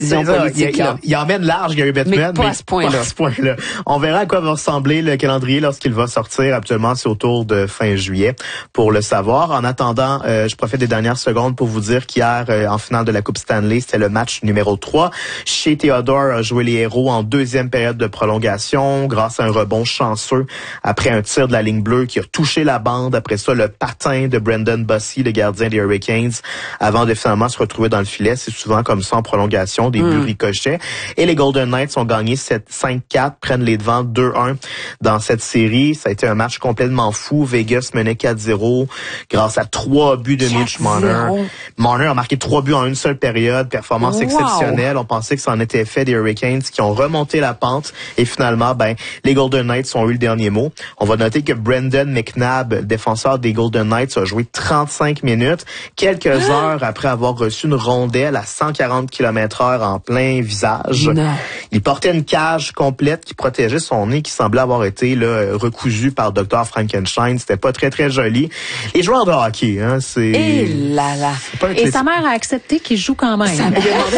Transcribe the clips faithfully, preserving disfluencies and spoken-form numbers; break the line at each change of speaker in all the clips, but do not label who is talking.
vision
ça,
politique.
Il, il, il emmène large Gary Bettman,
mais pas à ce point-là.
Pas à ce point-là. On verra à quoi va ressembler le calendrier lorsqu'il va sortir. Actuellement, c'est autour de fin juillet pour le savoir. En attendant, euh, je profite des dernières secondes pour vous dire qu'hier, euh, en finale de la Coupe Stanley, c'était le match numéro trois. Shea Theodore a joué les héros en deuxième période de prolongation grâce à un rebond chanceux après un tir de la ligne bleue qui a touché la bande. Après ça, le patin de Brendan Bussey, le gardien des Hurricanes, avant de finalement se retrouver dans le filet. C'est souvent comme ça en prolongation, des mm. buts ricochets. Et les Golden Knights ont gagné cinq quatre, prennent les devants deux un dans cette série. Ça a été un match complètement fou. Vegas menait quatre zéro grâce à trois buts de Mitch Marner. Marner a marqué trois buts en une seule période. Performance wow. exceptionnelle. On pensait que ça en était fait des Hurricanes qui ont remonté la pente. Et finalement, ben, les Golden Knights ont eu le dernier mot. On va noter que Brandon McNabb, défenseur des Golden Knights, a joué trente-cinq minutes, quelques heures après avoir reçu une rondelle à cent quarante kilomètres heure en plein visage.
Non.
Il portait une cage complète qui protégeait son nez, qui semblait avoir été là, recousu par docteur Frankenstein. C'était pas très, très joli. Les joueurs de hockey, hein, c'est...
Et là là.
Et sa mère a accepté qu'il joue quand même.
Ça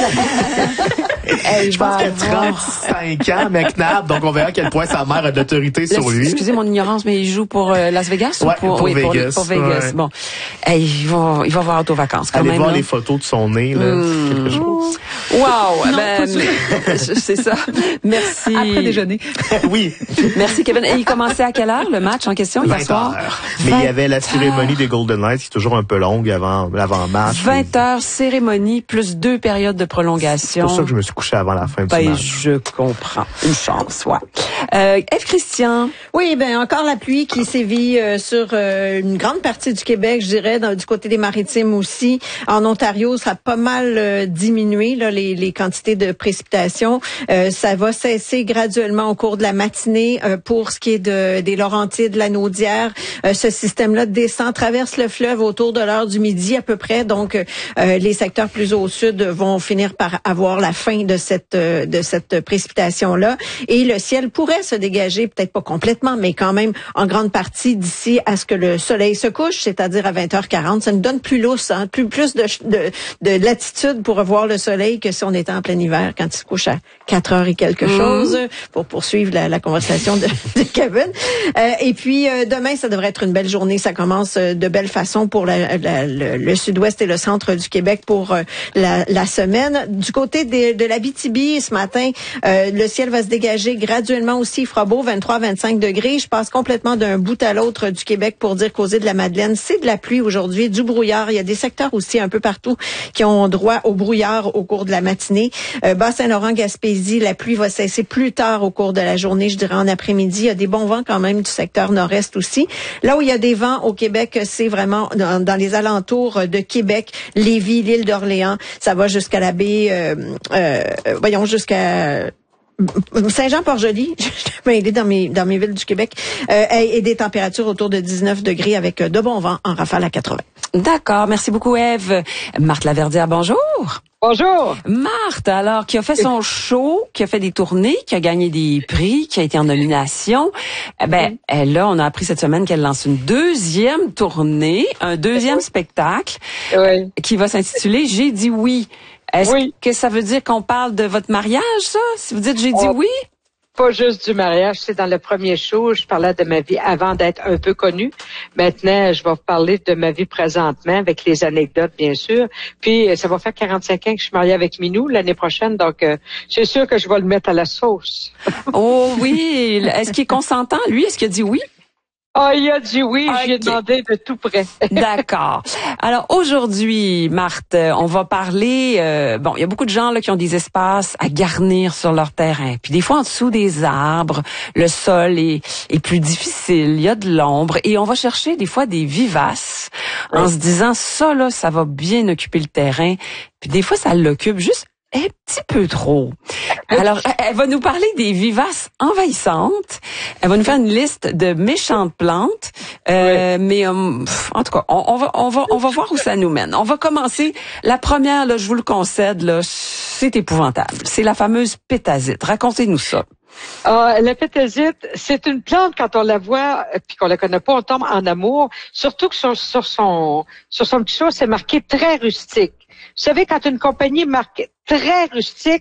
Hey, je pense qu'il a trente-cinq ans, McNabb, donc on verra à quel point sa mère a d'autorité sur lui.
Excusez mon ignorance, mais il joue pour euh, Las Vegas
ouais,
ou pour,
pour
oui,
Vegas.
Pour, pour Vegas. Ouais. Bon, hey, il va, il va avoir auto-vacances quand
Allez
même.
voir
là.
les photos de son nez, là.
Mmh.
Quelque chose.
Wow, non, ben, c'est ça. Merci.
Après déjeuner.
Oui.
Merci Kevin. Et il commençait à quelle heure le match en question hier soir?
Mais il y avait la cérémonie des Golden Knights qui est toujours un peu longue avant l'avant-match.
vingt heures cérémonie plus deux périodes de prolongation.
C'est pour ça que je me suis couché avant la fin du
ben,
match.
Je comprends. Une chance, ouais. Euh, Ève Christian.
Oui, ben encore la pluie qui sévit euh, sur euh, une grande partie du Québec, je dirais, dans, du côté des Maritimes aussi. En Ontario, ça a pas mal euh, diminué là, les, les quantités de précipitations. Euh, ça va cesser graduellement au cours de la matinée. Euh, pour ce qui est de, des Laurentides, de la Naudière, euh, ce système-là descend, traverse le fleuve autour de l'heure du midi à peu près. Donc, euh, les secteurs plus au sud vont finir par avoir la fin de cette euh, de cette précipitation-là. Et le ciel pourrait se dégager, peut-être pas complètement, mais quand même en grande partie d'ici à ce que le soleil se couche, c'est-à-dire à vingt heures quarante. Ça nous donne plus lousse, hein, plus plus de, de, de latitude pour voir le soleil que si on était en plein hiver quand il se couche à quatre heures et quelque mmh. chose, pour poursuivre la, la conversation de, de Kevin. Euh, et puis, euh, demain, ça devrait être une belle journée. Ça commence euh, de belle façon pour la, la, le, le sud-ouest et le centre du Québec pour euh, la, la semaine. Du côté de, de l'Abitibi, ce matin, euh, le ciel va se dégager graduellement aussi. Il fera beau, vingt-trois à vingt-cinq degrés. Je passe complètement d'un bout à l'autre du Québec pour dire qu'aux îles de la Madeleine, c'est de la pluie aujourd'hui, du brouillard. Il y a des secteurs aussi un peu partout qui ont droit au brouillard au cours de la matinée. Euh, Bas-Saint-Laurent, Gaspésie, la pluie va cesser plus tard au cours de la journée, je dirais en après-midi. Il y a des bons vents quand même du secteur nord-est aussi. Là où il y a des vents au Québec, c'est vraiment dans, dans les alentours de Québec, Lévis, l'île d'Orléans. Ça va jusqu'à la baie, euh, euh, voyons, jusqu'à Saint-Jean-Port-Joli, je vais aider dans mes dans mes villes du Québec, euh, et, et des températures autour de dix-neuf degrés avec de bons vents en rafale à quatre-vingts.
D'accord, merci beaucoup Ève. Marthe Laverdière, bonjour.
Bonjour.
Marthe, alors, qui a fait son show, qui a fait des tournées, qui a gagné des prix, qui a été en nomination. Eh ben, elle, là, on a appris cette semaine qu'elle lance une deuxième tournée, un deuxième spectacle,
oui.
qui va s'intituler « J'ai dit oui ». Est-ce
oui.
que ça veut dire qu'on parle de votre mariage, ça? Si vous dites « j'ai dit
oh,
oui ».
Pas juste du mariage, c'est dans le premier show, je parlais de ma vie avant d'être un peu connue. Maintenant, je vais vous parler de ma vie présentement, avec les anecdotes, bien sûr. Puis, ça va faire quarante-cinq ans que je suis mariée avec Minou l'année prochaine, donc euh, c'est sûr que je vais le mettre à la sauce.
Oh oui! Est-ce qu'il est consentant, lui? Est-ce qu'il a dit oui?
Ah, oh, il a dit oui, okay. J'ai demandé de tout près.
D'accord. Alors aujourd'hui, Marthe, on va parler, euh, bon, il y a beaucoup de gens là qui ont des espaces à garnir sur leur terrain. Puis des fois, en dessous des arbres, le sol est, est plus difficile, il y a de l'ombre. Et on va chercher des fois des vivaces oui. en se disant, ça là, ça va bien occuper le terrain. Puis des fois, ça l'occupe juste un petit peu trop. Alors, elle va nous parler des vivaces envahissantes. Elle va nous faire une liste de méchantes plantes. Euh, oui. Mais euh, en tout cas, on, on va, on va, on va voir où ça nous mène. On va commencer. La première, là, je vous le concède, là, c'est épouvantable. C'est la fameuse pétasite. Racontez-nous ça.
Euh, la pétasite, c'est une plante, quand on la voit, puis qu'on la connaît pas, on tombe en amour. Surtout que sur, sur son, sur son petit chose, c'est marqué très rustique. Vous savez, quand une compagnie marque très rustique,